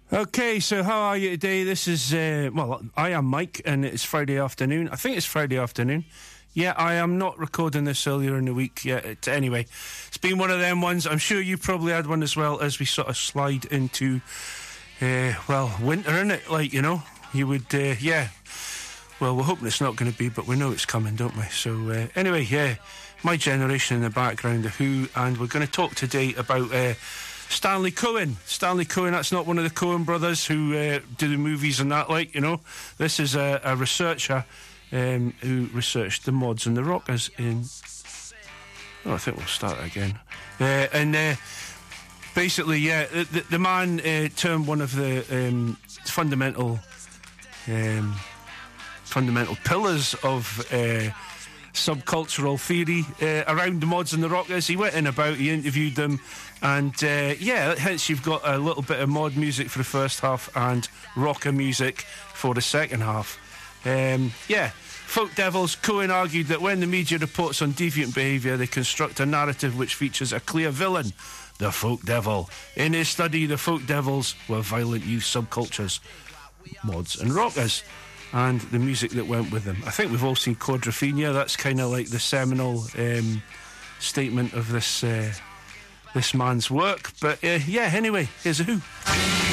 Okay, so how are you today? This is, I am Mike, and it's Friday afternoon. I think it's Friday afternoon. Yeah, I am not recording this earlier in the week yet. Anyway, it's been one of them ones. I'm sure you probably had one as well, as we sort of slide into, winter, innit? Like, you know, you would, Well, we're hoping it's not going to be, but we know it's coming, don't we? So, anyway, My Generation in the background, The Who, and we're going to talk today about Stanley Cohen. Stanley Cohen, that's not one of the Cohen brothers who do the movies and that, like, you know. This is a researcher who researched the Mods and the Rockers in... I think we'll start again. Basically, the man termed one of the fundamental pillars of subcultural theory around the Mods and the Rockers. He went in about, he interviewed them, and hence you've got a little bit of mod music for the first half and rocker music for the second half. Folk Devils. Cohen argued that when the media reports on deviant behaviour, they construct a narrative which features a clear villain, the Folk Devil. In his study, the Folk Devils were violent youth subcultures, Mods and Rockers, and the music that went with them. I think we've all seen Quadrophenia. That's kind of like the seminal statement of this man's work. But anyway, here's a Who.